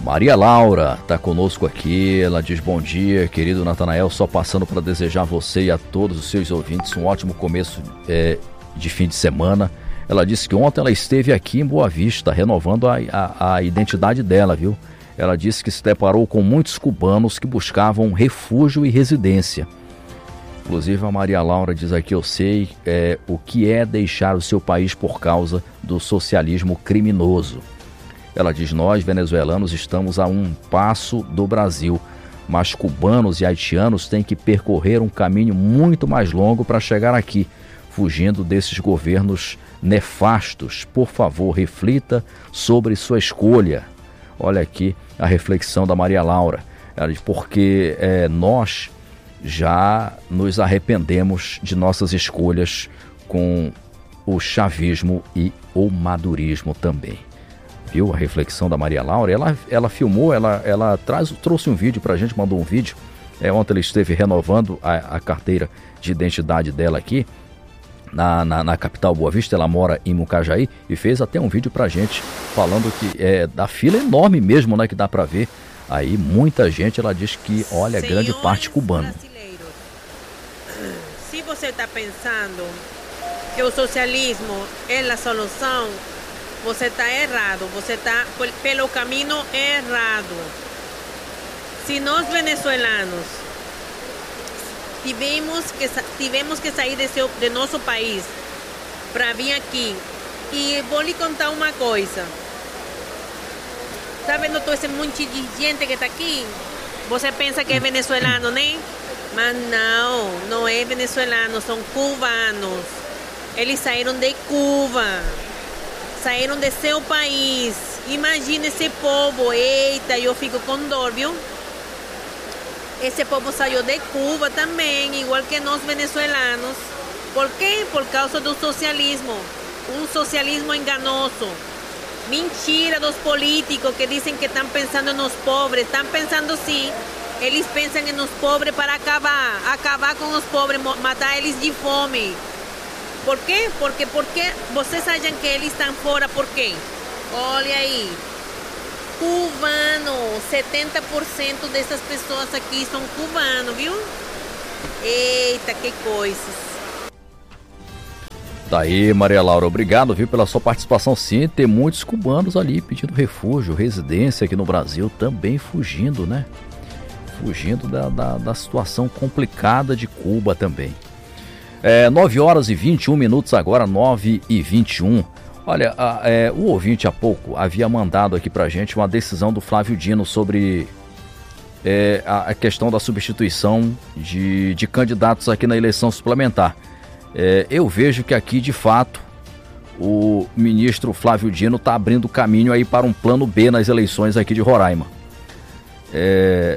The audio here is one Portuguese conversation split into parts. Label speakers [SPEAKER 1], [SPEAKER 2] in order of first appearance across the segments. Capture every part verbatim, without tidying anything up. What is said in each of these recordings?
[SPEAKER 1] Maria Laura está conosco aqui, ela diz: bom dia, querido Natanael, só passando para desejar a você e a todos os seus ouvintes um ótimo começo é, de fim de semana. Ela disse que ontem ela esteve aqui em Boa Vista, renovando a, a, a identidade dela, viu? Ela disse que se deparou com muitos cubanos que buscavam refúgio e residência. Inclusive a Maria Laura diz aqui: eu sei é, o que é deixar o seu país por causa do socialismo criminoso. Ela diz: nós, venezuelanos, estamos a um passo do Brasil, mas cubanos e haitianos têm que percorrer um caminho muito mais longo para chegar aqui, fugindo desses governos nefastos. Por favor, reflita sobre sua escolha. Olha aqui a reflexão da Maria Laura. Ela diz: porque é, nós já nos arrependemos de nossas escolhas com o chavismo e o madurismo também. Viu a reflexão da Maria Laura? Ela, ela filmou, ela, ela traz, trouxe um vídeo pra gente, mandou um vídeo. É, ontem ela esteve renovando a, a carteira de identidade dela aqui na, na, na capital Boa Vista. Ela mora em Mucajaí e fez até um vídeo pra gente falando que é da fila enorme mesmo, né, que dá pra ver. Aí muita gente, ela diz que, olha,
[SPEAKER 2] Senhores
[SPEAKER 1] grande parte cubana.
[SPEAKER 2] Se você está pensando que o socialismo é a solução, você está errado, você está pelo caminho errado. Se nós venezuelanos tivemos que, tivemos que sair de, seu, de nosso país para vir aqui, e vou lhe contar uma coisa. Está vendo todo esse monte de gente que está aqui? Você pensa que é venezuelano, né? Mas não, não é venezuelano, são cubanos. Eles saíram de Cuba. Saíram de seu país. Imagina esse povo. Eita, eu fico com dor, viu? Esse povo saiu de Cuba também, igual que nós venezuelanos. Por quê? Por causa do socialismo. Um socialismo enganoso. Mentira dos políticos que dizem que estão pensando nos pobres. Estão pensando sim. Eles pensam nos pobres para acabar. Acabar com os pobres, matar eles de fome. Por quê? Porque, porque vocês acham que eles estão fora, por quê? Olha aí. Cubano. setenta por cento dessas pessoas aqui são cubanos, viu? Eita, que coisas.
[SPEAKER 1] Tá aí, Maria Laura, obrigado, viu, pela sua participação. Sim, tem muitos cubanos ali pedindo refúgio, residência aqui no Brasil, também fugindo, né? Fugindo da, da, da situação complicada de Cuba também. É, nove horas e vinte e um minutos agora, nove e vinte e um. Olha, a, é, o ouvinte há pouco havia mandado aqui pra gente uma decisão do Flávio Dino sobre é, a, a questão da substituição de, de candidatos aqui na eleição suplementar. É, eu vejo que aqui, de fato, o ministro Flávio Dino está abrindo caminho aí para um plano B nas eleições aqui de Roraima. É,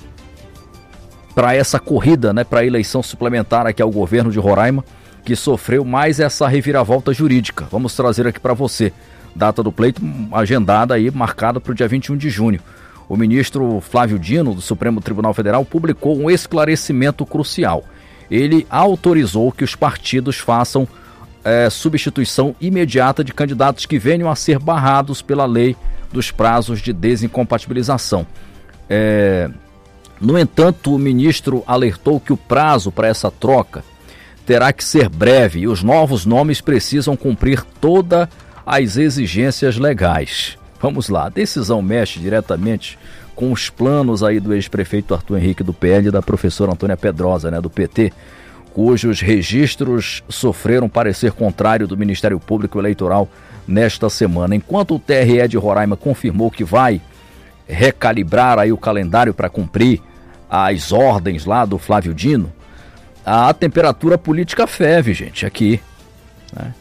[SPEAKER 1] para essa corrida, né, para a eleição suplementar aqui ao governo de Roraima, que sofreu mais essa reviravolta jurídica. Vamos trazer aqui para você. Data do pleito agendada aí, marcada para o dia vinte e um de junho. O ministro Flávio Dino, do Supremo Tribunal Federal, publicou um esclarecimento crucial. Ele autorizou que os partidos façam é, substituição imediata de candidatos que venham a ser barrados pela lei dos prazos de desincompatibilização. É, no entanto, o ministro alertou que o prazo para essa troca terá que ser breve e os novos nomes precisam cumprir todas as exigências legais. Vamos lá, a decisão mexe diretamente com os planos aí do ex-prefeito Arthur Henrique do P L e da professora Antônia Pedrosa, né, do P T, cujos registros sofreram parecer contrário do Ministério Público Eleitoral nesta semana. Enquanto o T R E de Roraima confirmou que vai recalibrar aí o calendário para cumprir as ordens lá do Flávio Dino, a temperatura política ferve, gente, aqui, né?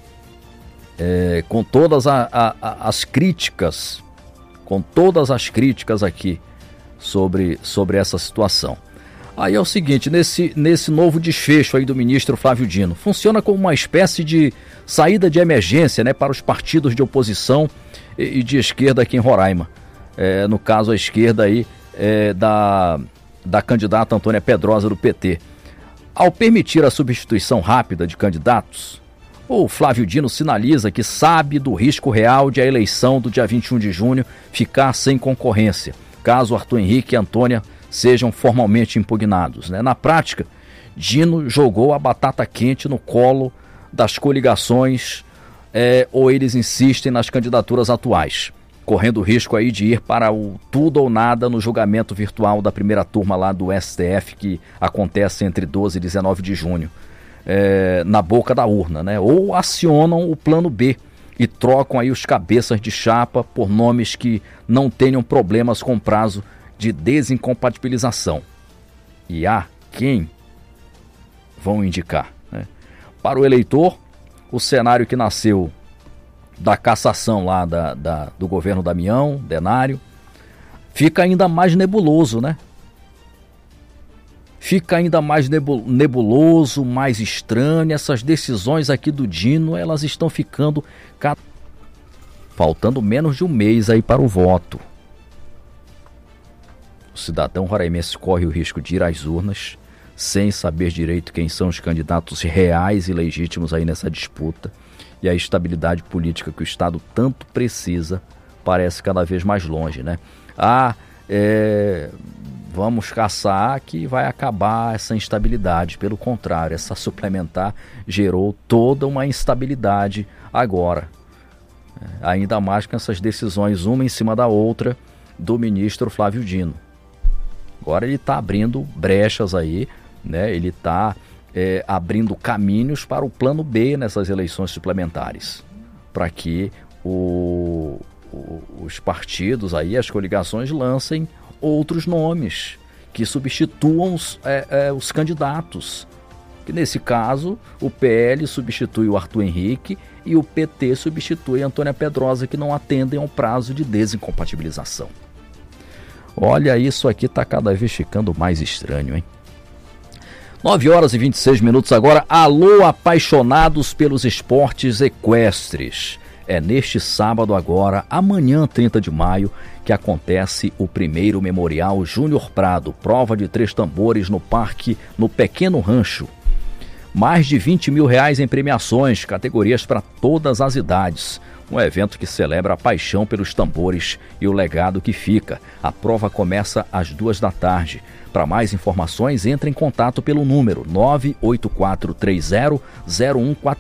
[SPEAKER 1] É, com todas a, a, a, as críticas, com todas as críticas aqui sobre, sobre essa situação. Aí é o seguinte, nesse, nesse novo desfecho aí do ministro Flávio Dino, funciona como uma espécie de saída de emergência, né, para os partidos de oposição e, e de esquerda aqui em Roraima. É, no caso, a esquerda aí é, da, da candidata Antônia Pedrosa do P T. Ao permitir a substituição rápida de candidatos, O Flávio Dino sinaliza que sabe do risco real de a eleição do dia vinte e um de junho ficar sem concorrência, caso Arthur Henrique e Antônia sejam formalmente impugnados, né? Na prática, Dino jogou a batata quente no colo das coligações, é, ou eles insistem nas candidaturas atuais, correndo o risco aí de ir para o tudo ou nada no julgamento virtual da primeira turma lá do S T F, que acontece entre doze e dezenove de junho. É, na boca da urna, né? Ou acionam o plano B e trocam aí os cabeças de chapa por nomes que não tenham problemas com prazo de desincompatibilização. E há quem vão indicar, né? Para o eleitor, o cenário que nasceu da cassação lá da, da, do governo Damião, Denário, fica ainda mais nebuloso, né? Fica ainda mais nebuloso, mais estranho. Essas decisões aqui do Dino, elas estão ficando faltando menos de um mês aí para o voto. O cidadão roraimense corre o risco de ir às urnas sem saber direito quem são os candidatos reais e legítimos aí nessa disputa. E a estabilidade política que o Estado tanto precisa parece cada vez mais longe, né? Ah, é... vamos caçar que vai acabar essa instabilidade. Pelo contrário, essa suplementar gerou toda uma instabilidade agora. Ainda mais com essas decisões, uma em cima da outra, do ministro Flávio Dino. Agora ele está abrindo brechas aí, né? Ele está é, abrindo caminhos para o plano B nessas eleições suplementares, para que o, o, os partidos aí, as coligações, lancem outros nomes que substituam os, é, é, os candidatos. Que nesse caso, o P L substitui o Arthur Henrique e o P T substitui a Antônia Pedrosa, que não atendem ao prazo de desincompatibilização. Olha, isso aqui está cada vez ficando mais estranho, hein? nove horas e vinte e seis minutos agora. Alô, apaixonados pelos esportes equestres. É neste sábado agora, amanhã, trinta de maio, que acontece o primeiro Memorial Júnior Prado, prova de três tambores no parque, no Pequeno Rancho. Mais de vinte mil reais em premiações, categorias para todas as idades. Um evento que celebra a paixão pelos tambores e o legado que fica. A prova começa às duas da tarde. Para mais informações, entre em contato pelo número nove oito quatro três zero zero um quatro